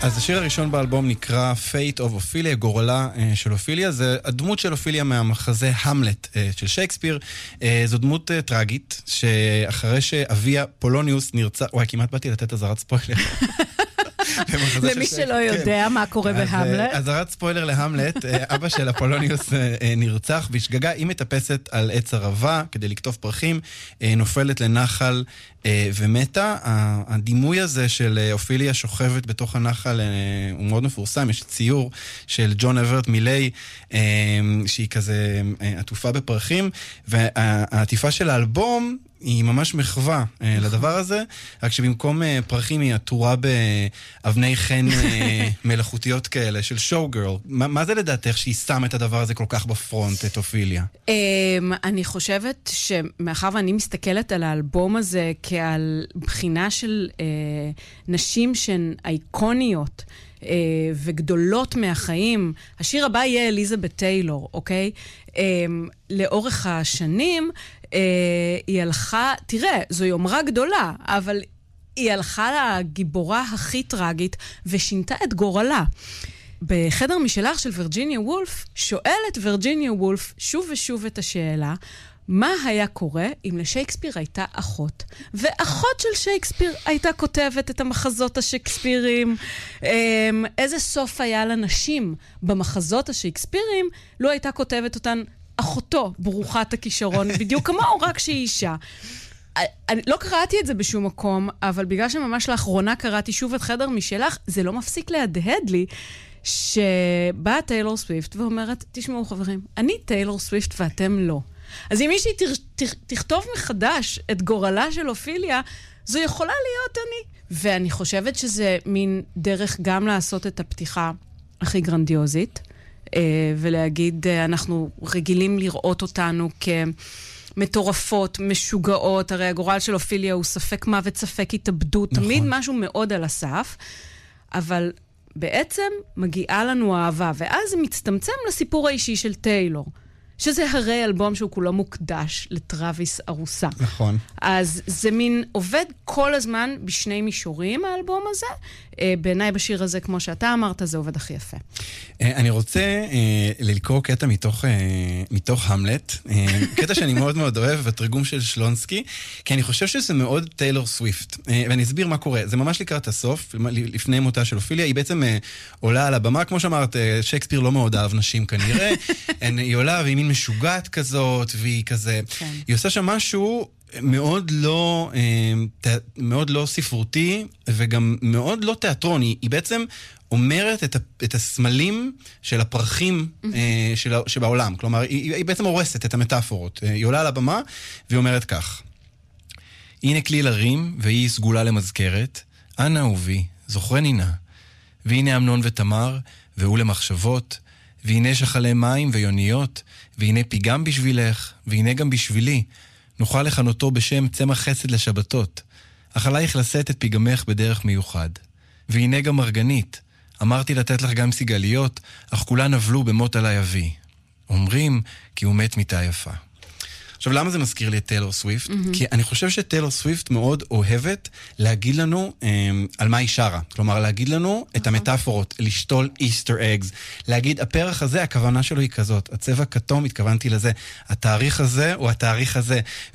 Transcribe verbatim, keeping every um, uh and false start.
אז השיר הראשון באלבום נקרא Fate of Ophelia, גורלה uh, של אופיליה. זה הדמות של אופיליה מהמחזה המלט uh, של שייקספיר. Uh, זו דמות uh, טרגית, שאחרי שאביה פולוניוס נרצח... וואי, כמעט באתי לתת אזהרת ספוילר. למי שלא יודע מה קורה בהמלט. אזהרת ספוילר להמלט, אבא של אפולוניוס נרצח בשגגה, היא מטפסת על עץ ערבה כדי לקטוף פרחים, נופלת לנחל ומתה. הדימוי הזה של אופיליה שוכבת בתוך הנחל הוא מאוד מפורסם, יש ציור של ג'ון אברט מילי שהיא כזה עטופה בפרחים, והעטיפה של האלבום היא ממש מחווה uh, לדבר הזה, רק שבמקום uh, פרחים היא עטורה באבני חן uh, מלאכותיות כאלה, של שואו-גרל. מה, מה זה לדעתך שהיא שמה את הדבר הזה כל כך בפרונט, את אופיליה? Um, אני חושבת שמאחר ואני מסתכלת על האלבום הזה כעל בחינה של uh, נשים שהן אייקוניות, Uh, וגדולות מהחיים. השיר הבא יהיה אליזבת טיילור, אוקיי? Um, לאורך השנים, uh, היא הלכה, תראה, זו יומרה גדולה, אבל היא הלכה לגיבורה הכי טרגית, ושינתה את גורלה. בחדר משלח של וירג'יניה וולף, שואלת וירג'יניה וולף שוב ושוב את השאלה, מה היה קורה אם לשייקספיר הייתה אחות? ואחות של שייקספיר הייתה כותבת את המחזות השייקספיריים. איזה סוף היה לנשים במחזות השייקספיריים, לא הייתה כותבת אותן אחותו, ברוכת הכישרון, בדיוק כמוהו, רק שהיא אישה. אני לא קראתי את זה בשום מקום, אבל בגלל שממש לאחרונה קראתי שוב את חדר משלח, זה לא מפסיק להדהד לי, שבאה טיילור סוויפט ואומרת, תשמעו חברים, אני טיילור סוויפט ואתם לא. אז אם מישהי תכתוב מחדש את גורלה של אופיליה, זו יכולה להיות אני. ואני חושבת שזה מין דרך גם לעשות את הפתיחה הכי גרנדיוזית, ולהגיד, אנחנו רגילים לראות אותנו כמטורפות, משוגעות, הרי הגורל של אופיליה הוא ספק מוות, ספק התאבדות, נכון. תמיד משהו מאוד על הסף, אבל בעצם מגיעה לנו אהבה, ואז זה מצטמצם לסיפור האישי של טיילור. שזה הרי אלבום שהוא כולו מוקדש לטרוויס ארוסה. נכון. אז זה מין עובד כל הזמן בשני מישורים, האלבום הזה. בעיניי בשיר הזה, כמו שאתה אמרת, זה עובד הכי יפה. אני רוצה לקרוא קטע מתוך, מתוך המלט, קטע שאני מאוד מאוד אוהב, בתרגום של שלונסקי, כי אני חושב שזה מאוד טיילור סוויפט. ואני אסביר מה קורה. זה ממש לקראת הסוף, לפני מותה של אופיליה, היא בעצם עולה על הבמה, כמו שאמרת, שייקספיר לא מאוד אהב נשים כנראה, היא עולה והיא מין משוגעת כזאת, והיא כזה, כן. היא עושה שם משהו מאוד לא, מאוד לא ספרותי, וגם מאוד לא תיאטרון. היא, היא בעצם אומרת את, את הסמלים של הפרחים של, שבעולם. כלומר, היא, היא בעצם הורסת את המטאפורות. היא עולה על הבמה, והיא אומרת כך: הנה כלי לרים, והיא סגולה למזכרת, אנא אהובי, זוכרני נא. והנה אמנון ותמר, והוא למחשבות, והנה שחלי מים ויוניות, והנה פיגם בשבילך, והנה גם בשבילי, נוכל לכנותו בשם צמח חסד לשבתות, אך עלייך לשאת את פיגמך בדרך מיוחד. והנה גם מרגנית, אמרתי לתת לך גם סיגליות, אך כולן נבלו במות עלי אבי. אומרים כי הוא מת מיתה יפה. עכשיו, למה זה מזכיר לי את טיילור סוויפט? Mm-hmm. כי אני חושב שטיילור סוויפט מאוד אוהבת להגיד לנו um, על מה היא שרה. כלומר, להגיד לנו mm-hmm. את המטאפורות, לשתול איסטר אגס, להגיד, הפרח הזה, הכוונה שלו היא כזאת, הצבע כתום, התכוונתי לזה, התאריך הזה או התאריך הזה.